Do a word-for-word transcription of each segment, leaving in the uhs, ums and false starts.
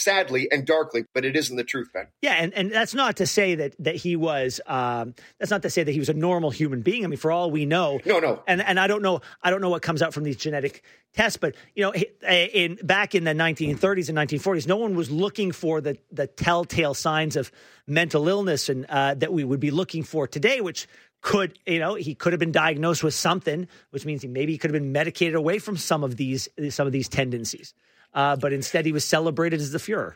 sadly and darkly, but it isn't the truth, Ben. Yeah, and, and that's not to say that that he was um, that's not to say that he was a normal human being. I mean, for all we know, no, no, and and I don't know, I don't know what comes out from these genetic tests, but you know, in back in the nineteen thirties and nineteen forties, no one was looking for the the telltale signs of mental illness and uh, that we would be looking for today, which could, you know, he could have been diagnosed with something, which means he maybe he could have been medicated away from some of these some of these tendencies, uh, but instead he was celebrated as the Fuhrer.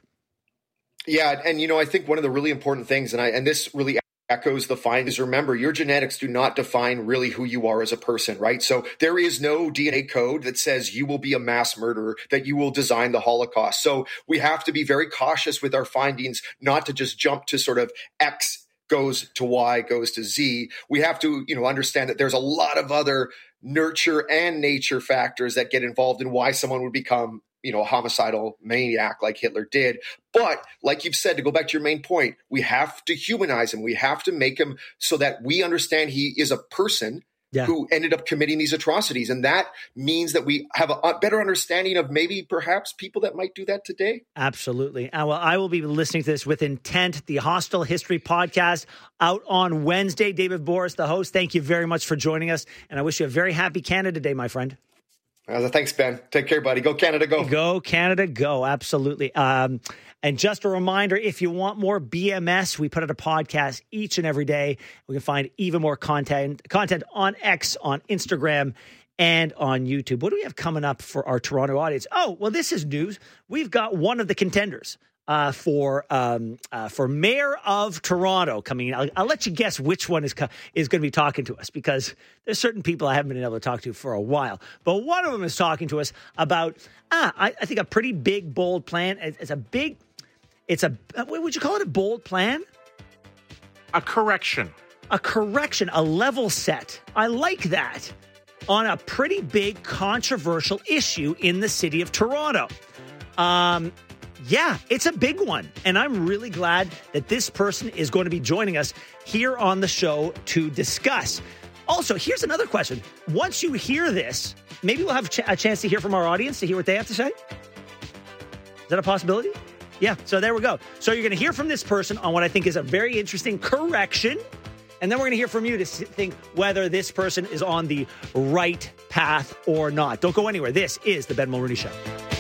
Yeah, and you know, I think one of the really important things, and I and this really echoes the findings. Remember, your genetics do not define really who you are as a person, right? So there is no D N A code that says you will be a mass murderer, that you will design the Holocaust. So we have to be very cautious with our findings, not to just jump to sort of X goes to Y, goes to Z. We have to, you know, understand that there's a lot of other nurture and nature factors that get involved in why someone would become, you know, a homicidal maniac like Hitler did. But like you've said, to go back to your main point, we have to humanize him. We have to make him so that we understand he is a person yeah. who ended up committing these atrocities. And that means that we have a better understanding of maybe perhaps people that might do that today. Absolutely. Uh, well, I will be listening to this with intent, the Hostile History podcast out on Wednesday. David Borys, the host, thank you very much for joining us. And I wish you a very happy Canada Day, my friend. Uh, thanks, Ben. Take care, buddy. Go Canada, go. Go Canada, go. Absolutely. Um, and just a reminder, if you want more B M S, we put out a podcast each and every day. We can find even more content content on X, on Instagram, and on YouTube. What do we have coming up for our Toronto audience? Oh, well, this is news. We've got one of the contenders uh, for um, uh, for Mayor of Toronto coming in. I'll, I'll let you guess which one is co- is going to be talking to us, because there's certain people I haven't been able to talk to for a while. But one of them is talking to us about, ah, I, I think a pretty big, bold plan. It's, it's a big, it's a, what would you call it? A bold plan? A correction. A correction, a level set. I like that. On a pretty big controversial issue in the city of Toronto. Um, yeah, it's a big one. And I'm really glad that this person is going to be joining us here on the show to discuss. Also, here's another question. Once you hear this, maybe we'll have ch- a chance to hear from our audience, to hear what they have to say. Is that a possibility? Yeah, so there we go. So you're going to hear from this person on what I think is a very interesting correction. And then we're going to hear from you to think whether this person is on the right path or not. Don't go anywhere. This is the Ben Mulroney Show.